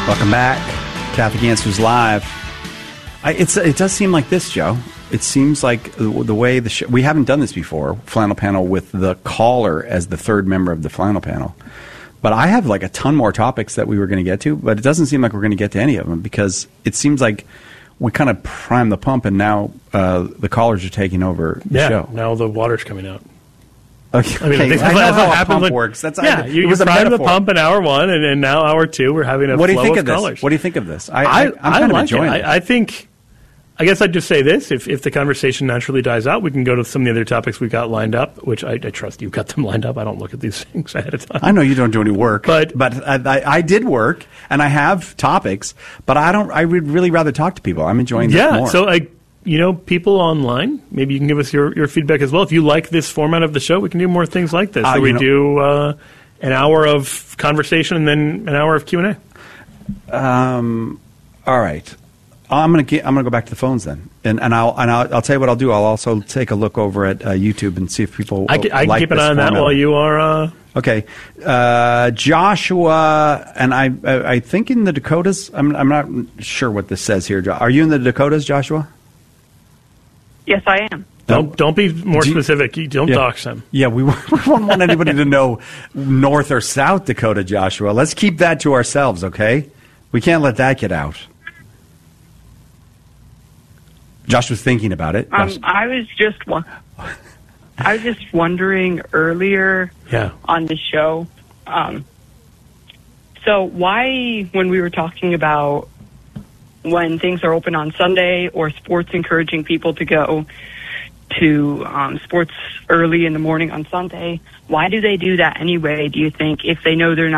Welcome back. Catholic Answers Live. It does seem like this, Joe. It seems like the way the show... We haven't done this before, Flannel Panel, with the caller as the third member of the Flannel Panel. But I have like a ton more topics that we were going to get to, but it doesn't seem like we're going to get to any of them because it seems like we kind of primed the pump and now the callers are taking over the show. Yeah, now the water's coming out. Okay, I mean, I know how a pump works. You prime the pump in hour one, and now hour two, we're having a flow of callers. What do you think of this? I'm kind of enjoying it. I guess I'd just say this. If the conversation naturally dies out, we can go to some of the other topics we got lined up, which I trust you've got them lined up. I don't look at these things ahead of time. I know you don't do any work, but I did work, and I have topics, but I would really rather talk to people. I'm enjoying this more. So people online, maybe you can give us your feedback as well. If you like this format of the show, we can do more things like this. So we do an hour of conversation and then an hour of Q&A. All right. I'm gonna go back to the phones then, and I'll tell you what I'll do. I'll also take a look over at YouTube and see if people I can keep an eye on that while you are. Okay, Joshua, and I think in the Dakotas. I'm not sure what this says here. Are you in the Dakotas, Joshua? Yes, I am. Don't be more specific. Don't dox them. Yeah, we won't want anybody to know North or South Dakota, Joshua. Let's keep that to ourselves, okay? We can't let that get out. Josh was thinking about it. I was just wondering earlier on the show. So why, when we were talking about when things are open on Sunday or sports encouraging people to go to sports early in the morning on Sunday, why do they do that anyway, do you think, if they know they're not